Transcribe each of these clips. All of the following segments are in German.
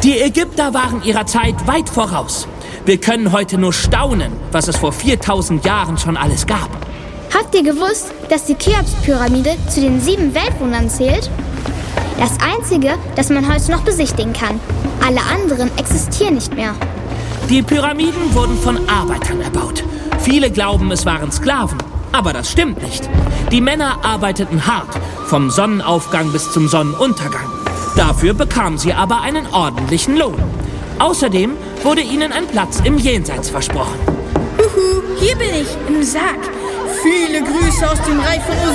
Die Ägypter waren ihrer Zeit weit voraus. Wir können heute nur staunen, was es vor 4000 Jahren schon alles gab. Habt ihr gewusst, dass die Cheops-Pyramide zu den 7 Weltwundern zählt? Das einzige, das man heute noch besichtigen kann. Alle anderen existieren nicht mehr. Die Pyramiden wurden von Arbeitern erbaut. Viele glauben, es waren Sklaven, aber das stimmt nicht. Die Männer arbeiteten hart, vom Sonnenaufgang bis zum Sonnenuntergang. Dafür bekamen sie aber einen ordentlichen Lohn. Außerdem wurde ihnen ein Platz im Jenseits versprochen. Huhu, hier bin ich, im Sarg. Viele Grüße aus dem Reich von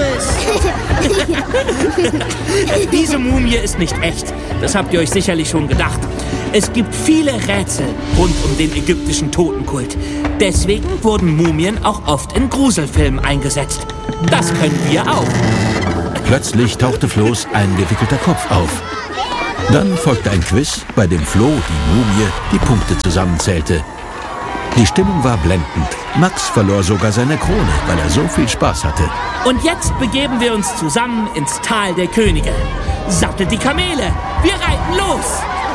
Osiris. Diese Mumie ist nicht echt. Das habt ihr euch sicherlich schon gedacht. Es gibt viele Rätsel rund um den ägyptischen Totenkult. Deswegen wurden Mumien auch oft in Gruselfilmen eingesetzt. Das können wir auch. Plötzlich tauchte Flo's eingewickelter Kopf auf. Dann folgte ein Quiz, bei dem Flo, die Mumie, die Punkte zusammenzählte. Die Stimmung war blendend. Max verlor sogar seine Krone, weil er so viel Spaß hatte. Und jetzt begeben wir uns zusammen ins Tal der Könige. Sattelt die Kamele, wir reiten los!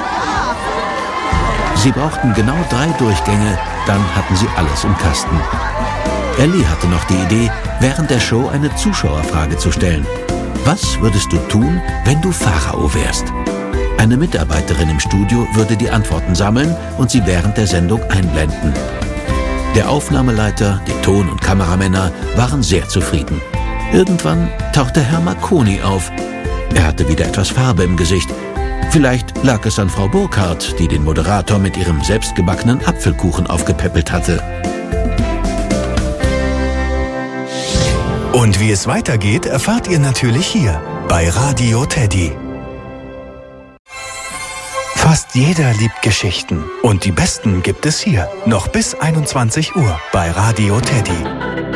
Sie brauchten genau 3 Durchgänge, dann hatten sie alles im Kasten. Ellie hatte noch die Idee, während der Show eine Zuschauerfrage zu stellen. Was würdest du tun, wenn du Pharao wärst? Eine Mitarbeiterin im Studio würde die Antworten sammeln und sie während der Sendung einblenden. Der Aufnahmeleiter, die Ton- und Kameramänner waren sehr zufrieden. Irgendwann tauchte Herr Marconi auf. Er hatte wieder etwas Farbe im Gesicht. Vielleicht lag es an Frau Burkhardt, die den Moderator mit ihrem selbstgebackenen Apfelkuchen aufgepäppelt hatte. Und wie es weitergeht, erfahrt ihr natürlich hier bei Radio Teddy. Fast jeder liebt Geschichten und die besten gibt es hier, noch bis 21 Uhr bei Radio Teddy.